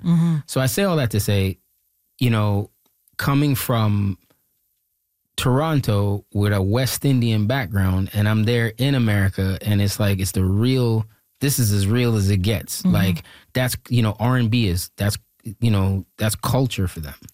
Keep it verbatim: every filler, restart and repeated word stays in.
Mm-hmm. So I say all that to say, you know, coming from Toronto with a West Indian background, and I'm there in America, and it's like, it's the real, this is as real as it gets. Mm-hmm. Like, that's, you know, R and B is, that's, you know, that's culture for them.